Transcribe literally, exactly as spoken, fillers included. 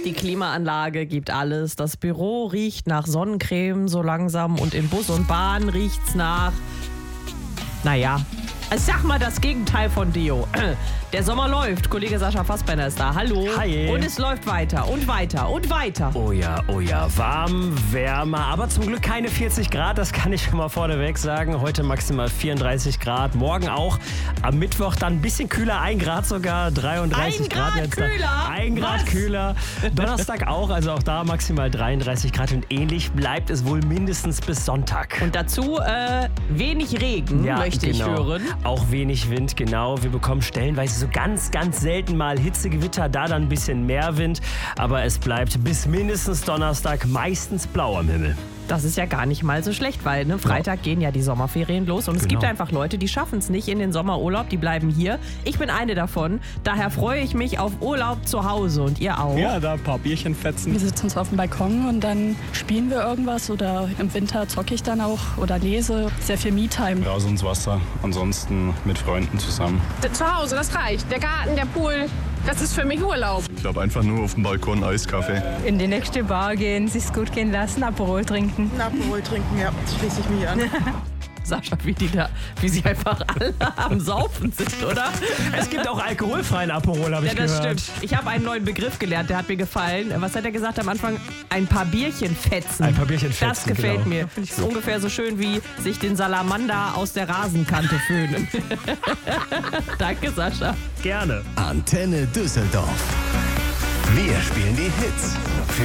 Die Klimaanlage gibt alles. Das Büro riecht nach Sonnencreme so langsam und in Bus und Bahn riecht's nach, naja, ich sag mal das Gegenteil von Deo. Der Sommer läuft. Kollege Sascha Fassbender ist da. Hallo. Hi. Und es läuft weiter und weiter und weiter. Oh ja, oh ja, warm, wärmer, aber zum Glück keine vierzig Grad, das kann ich schon mal vorneweg sagen. Heute maximal vierunddreißig Grad, morgen auch. Am Mittwoch dann ein bisschen kühler, ein Grad sogar, dreiunddreißig Ein Grad Grad. kühler? Ein Grad Was? kühler. Donnerstag auch, also auch da maximal dreiunddreißig Grad und ähnlich bleibt es wohl mindestens bis Sonntag. Und dazu äh, wenig Regen, Ja, möchte ich genau. hören. Auch wenig Wind, genau. Wir bekommen stellenweise so ganz, ganz selten mal Hitzegewitter, da dann ein bisschen mehr Wind. Aber es bleibt bis mindestens Donnerstag meistens blau am Himmel. Das ist ja gar nicht mal so schlecht, weil ne, Freitag gehen ja die Sommerferien los und es Genau. gibt einfach Leute, die schaffen es nicht in den Sommerurlaub, die bleiben hier. Ich bin eine davon, daher freue ich mich auf Urlaub zu Hause und ihr auch. Ja, da ein paar Bierchen fetzen. Wir sitzen uns auf dem Balkon und dann spielen wir irgendwas oder im Winter zocke ich dann auch oder lese. Sehr viel Me-Time. Raus ins Wasser, ansonsten mit Freunden zusammen. Zu Hause, das reicht. Der Garten, der Pool, das ist für mich Urlaub. Ich glaube einfach nur auf dem Balkon Eiskaffee. In die nächste Bar gehen, sich's gut gehen lassen, Aperol trinken. Ein Aperol trinken, ja, schließe ich mich an. Sascha, wie die da, wie sie einfach alle am Saufen sind, oder? Es gibt auch alkoholfreien Aperol, habe Ja, ich das gehört. stimmt. Ich habe einen neuen Begriff gelernt, der hat mir gefallen. Was hat er gesagt am Anfang? Ein paar Bierchen fetzen. Ein paar Bierchen fetzen, Das gefällt genau. mir. Das ist ungefähr so schön wie sich den Salamander aus der Rasenkante föhnen. Danke, Sascha. Gerne. Antenne Düsseldorf. Wir spielen die Hits.